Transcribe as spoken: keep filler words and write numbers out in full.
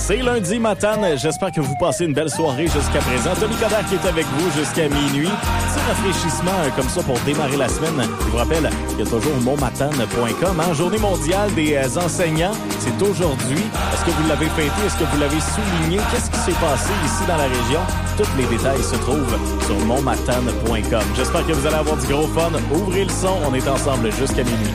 C'est lundi matin. J'espère que vous passez une belle soirée jusqu'à présent. Tony Coderre qui est avec vous jusqu'à minuit. Petit rafraîchissement euh, comme ça pour démarrer la semaine. Je vous rappelle, il y a toujours monmatane point com. Hein? Journée mondiale des euh, enseignants. C'est aujourd'hui. Est-ce que vous l'avez fêté? Est-ce que vous l'avez souligné? Qu'est-ce qui s'est passé ici dans la région? Tous les détails se trouvent sur monmatane point com. J'espère que vous allez avoir du gros fun. Ouvrez le son. On est ensemble jusqu'à minuit.